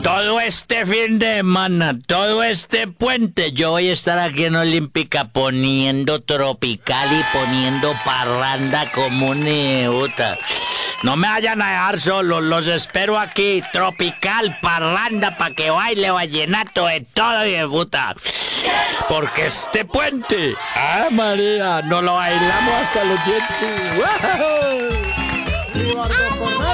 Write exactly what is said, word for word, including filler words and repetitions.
todo este fin de semana, todo este puente, yo voy a estar aquí en Olímpica poniendo tropical y poniendo parranda como un puta. No me vayan a dejar solos, los espero aquí. Tropical, parranda, pa' que baile vallenato de todo y de puta. Porque este puente, ah María, nos lo bailamos hasta los dientes. ¡Wow!